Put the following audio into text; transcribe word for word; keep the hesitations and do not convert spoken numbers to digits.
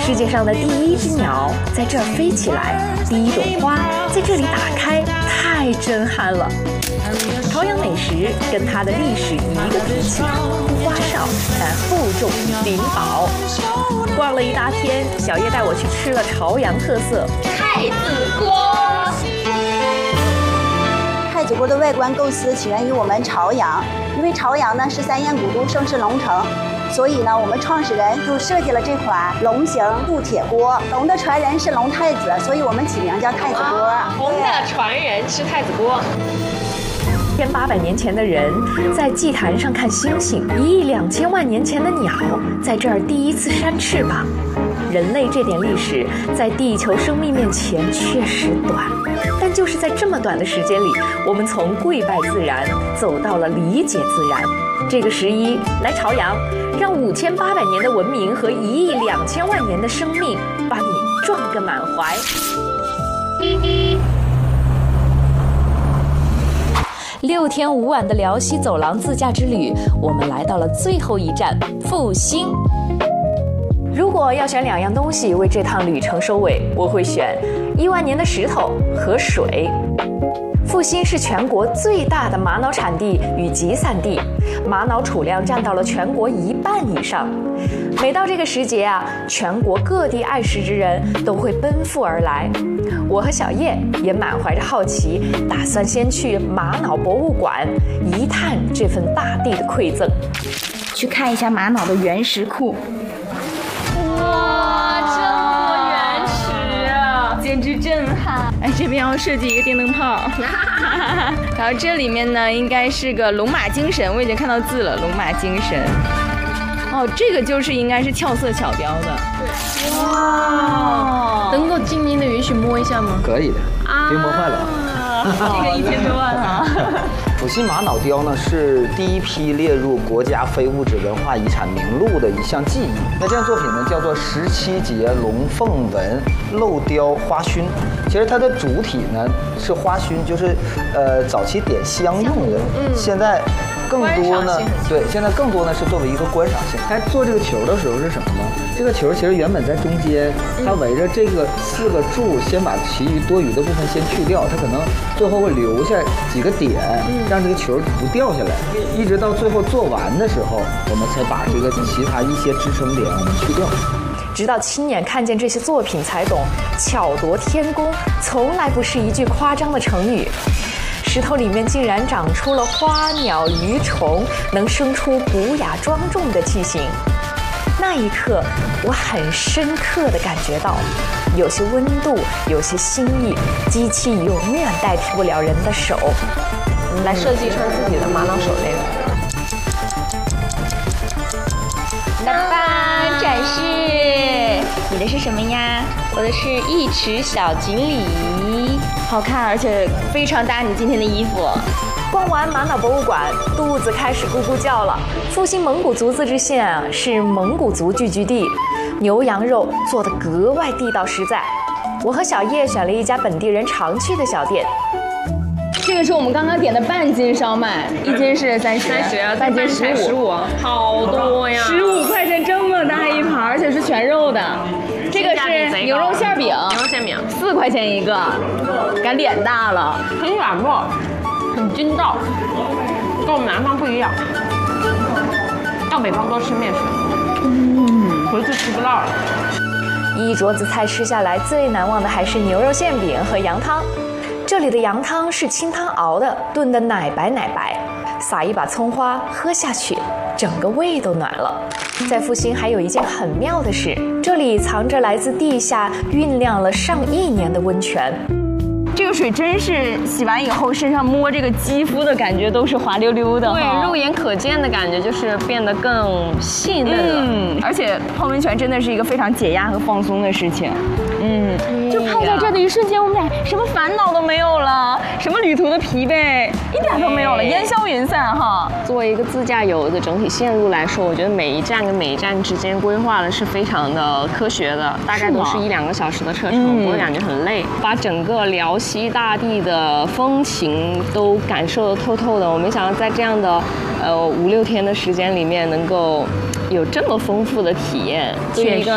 世界上的第一只鸟在这儿飞起来，第一朵花在这里打开，太震撼了。朝阳美食跟它的历史一个脾气，不花哨，但厚重灵饱。逛了一大天，小叶带我去吃了朝阳特色太子锅。 太子锅的外观构思起源于我们朝阳，因为朝阳呢是三燕古都，盛世龙城。所以呢，我们创始人就设计了这款龙形铸铁锅。龙的传人是龙太子，所以我们起名叫太子锅。 龙的传人是太子锅。 一千八百年前的人在祭坛上看星星，一亿两千万年前的鸟在这儿第一次扇翅膀。人类这点历史在地球生命面前确实短，但就是在这么短的时间里，我们从跪拜自然走到了理解自然。这个十一来朝阳，让五千八百年的文明和一亿两千万年的生命把你撞个满怀。六天五晚的辽西走廊自驾之旅，我们来到了最后一站复兴。如果要选两样东西为这趟旅程收尾，我会选一万年的石头和水。复兴是全国最大的玛瑙产地与集散地，玛瑙储量占到了全国一半以上。每到这个时节啊，全国各地爱石之人都会奔赴而来。我和小叶也满怀着好奇，打算先去玛瑙博物馆一探这份大地的馈赠， 去看一下玛瑙的原石库。 哇，这么原始啊，简直震撼！ 哎，这边要设计一个电灯泡，然后这里面呢应该是个龙马精神，我已经看到字了，龙马精神。哦，这个就是应该是俏色巧雕的。 对，哇，能够经您的允许摸一下吗？ 可以的，别摸坏了。 这个一千多万啊！ 复兴玛瑙雕呢是第一批列入国家非物质文化遗产名录的一项技艺。那这项作品呢叫做十七节龙凤纹镂雕花熏。其实它的主体呢是花熏，就是呃早期点香用的。嗯，现在更多呢，对，现在更多呢是作为一个观赏性。它做这个球的时候是什么呢？这个球其实原本在中间，它围着这个四个柱，先把其余多余的部分先去掉，它可能最后会留下几个点，让这个球不掉下来。一直到最后做完的时候，我们才把这个其他一些支撑点我们去掉。 直到亲眼看见这些作品，才懂巧夺天工从来不是一句夸张的成语。石头里面竟然长出了花鸟鱼虫，能生出古雅庄重的气形。那一刻，我很深刻地感觉到，有些温度，有些心意，机器永远代替不了人的手。 来设计成自己的玛瑙手链。 来吧，展示。你的是什么呀？ 我的是一尺小锦鲤， 好看，而且非常搭你今天的衣服。 逛完玛瑙博物馆，肚子开始咕咕叫了。复兴蒙古族自治县啊，是蒙古族聚居地，牛羊肉做得格外地道实在。我和小叶选了一家本地人常去的小店。 这个是我们刚刚点的半斤烧麦，一斤是三十， 三十， 半斤十十五，好多呀！ 十五块钱这么大一盘，而且是全肉的。这个是牛肉馅饼， 牛肉馅饼四块钱一个，敢脸大了， 很软糯，很筋道，跟我们南方不一样。到北方多吃面食，嗯，回去吃不到了。 一桌子菜吃下来，最难忘的还是牛肉馅饼和羊汤。这里的羊汤是清汤熬的，炖得奶白奶白，撒一把葱花，喝下去，整个胃都暖了。在复兴还有一件很妙的事，这里藏着来自地下酝酿了上亿年的温泉。 这个水真是洗完以后，身上摸这个肌肤的感觉都是滑溜溜的， 对，肉眼可见的感觉就是变得更细嫩了。 嗯，而且泡温泉真的是一个非常解压和放松的事情。嗯，就泡在这的一瞬间，我们俩什么烦恼都没有了，什么旅途的疲惫一点都没有了，烟消云散哈。 作为一个自驾游的整体线路来说，我觉得每一站跟每一站之间规划的是非常的科学的，大概都是一两个小时的车程，不会感觉很累，把整个辽西大地的风情都感受得透透的。我没想到在这样的呃五六天的时间里面，能够有这么丰富的体验。对于一个